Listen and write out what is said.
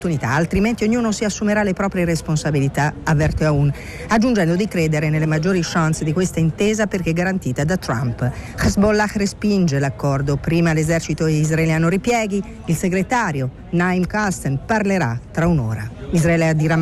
altrimenti ognuno si assumerà le proprie responsabilità, avverte Aoun, aggiungendo di credere nelle maggiori chance di questa intesa perché garantita da Trump. Hezbollah respinge l'accordo, prima l'esercito israeliano ripieghi, il segretario Naim Qassem parlerà tra un'ora. Israele dirà